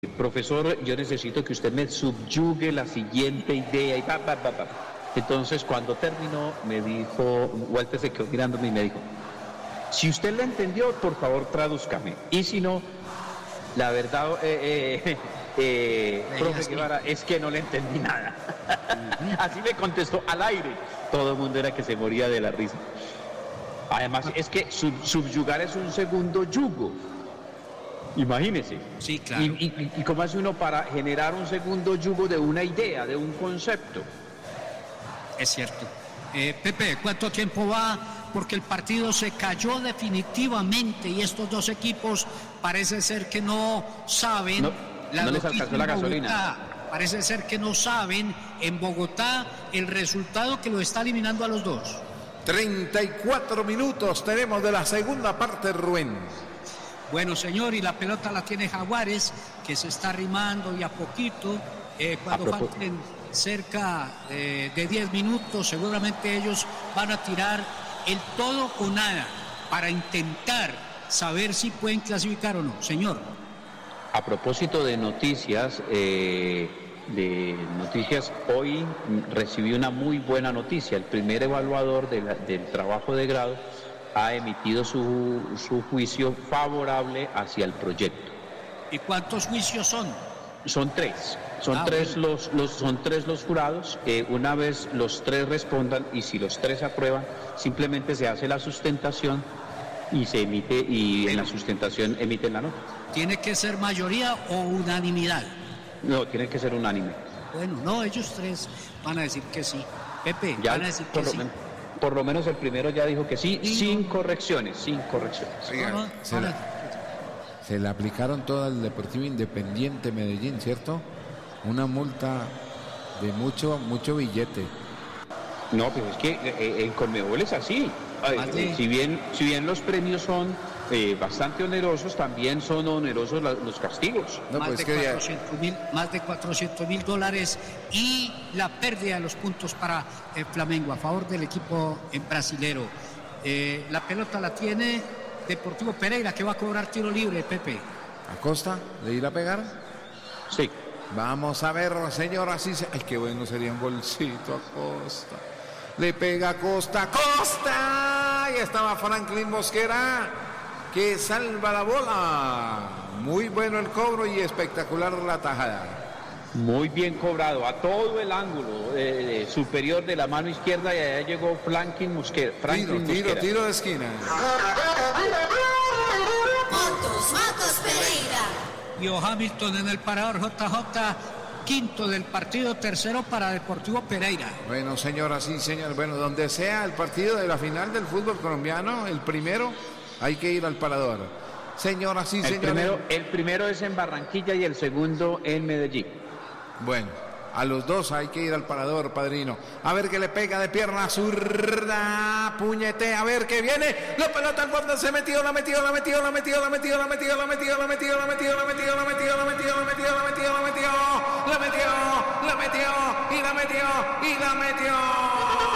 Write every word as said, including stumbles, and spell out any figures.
Profesor, yo necesito que usted me subyugue la siguiente idea y pa, pa, pa, pa. Entonces, cuando terminó, me dijo, Walter se quedó mirándome y me dijo, si usted la entendió, por favor, tradúzcame. Y si no, la verdad, eh, eh, eh, profe Guevara, es que no le entendí nada. Así me contestó al aire. Todo el mundo era que se moría de la risa. Además, es que sub, subyugar es un segundo yugo. Imagínese. Sí, claro. Y, y, y cómo hace uno para generar un segundo yugo de una idea, de un concepto. Es cierto. Eh, Pepe, ¿cuánto tiempo va? Porque el partido se cayó definitivamente y estos dos equipos parece ser que no saben. No, la no les alcanzó la gasolina. Bogotá, parece ser que no saben en Bogotá el resultado que lo está eliminando a los dos. treinta y cuatro minutos tenemos de la segunda parte, Rubén. Bueno, señor, y la pelota la tiene Jaguares, que se está arrimando y a poquito, eh, cuando falten cerca eh, de diez minutos, seguramente ellos van a tirar el todo o nada para intentar saber si pueden clasificar o no. Señor. A propósito de noticias, eh, de noticias, hoy recibí una muy buena noticia. El primer evaluador de la, del trabajo de grado ha emitido su, su juicio favorable hacia el proyecto. ¿Y cuántos juicios son? Son tres. Son ah, tres bueno. los, los son tres los jurados. Eh, una vez los tres respondan y si los tres aprueban, simplemente se hace la sustentación y se emite y en la sustentación emiten la nota. ¿Tiene que ser mayoría o unanimidad? No, tiene que ser unánime. Bueno, no, ellos tres van a decir que sí. Pepe, ya van a decir que sí. Menos, por lo menos el primero ya dijo que sí, sí sin no. correcciones, sin correcciones. Oiga, no, no, se, la, se le aplicaron todo al Deportivo Independiente Medellín, ¿cierto? Una multa de mucho, mucho billete. No, pues es que eh, en Conmebol es así. Eh, si bien, si bien los premios son eh, bastante onerosos, también son onerosos la, los castigos. No, más, pues de que cuatrocientos mil, más de cuatrocientos mil dólares y la pérdida de los puntos para el Flamengo a favor del equipo brasilero. Eh, la pelota la tiene Deportivo Pereira, que va a cobrar tiro libre, Pepe. ¿Acosta? ¿Le irá a pegar? Sí. Vamos a ver, señor, así se... Ay, qué bueno sería un golcito a Costa. Le pega a Costa, ¡Costa! Ahí estaba Franklin Mosquera, que salva la bola. Muy bueno el cobro y espectacular la tajada. Muy bien cobrado, a todo el ángulo eh, superior de la mano izquierda y allá llegó Franklin Mosquera. Franklin tiro, Mosquera. tiro, tiro de esquina. Motos, Motos Pereira. Yo Hamilton en el parador, J J, quinto del partido, tercero para Deportivo Pereira. Bueno, señora, sí, señor. Bueno, donde sea el partido de la final del fútbol colombiano, el primero, hay que ir al parador. Señora, sí, el señor. Primero, el primero es en Barranquilla y el segundo en Medellín. Bueno, a los dos hay que ir al parador, padrino. A ver que le pega de pierna zurda, puñete, a ver que viene. La pelota al borde se metió, la metió, la metió, la metió, la metió, la metió, la metió, la metió, la metió, la metió, la metió, la metió, la metió, la metió, la metió, la metió, la metió y la metió y la metió.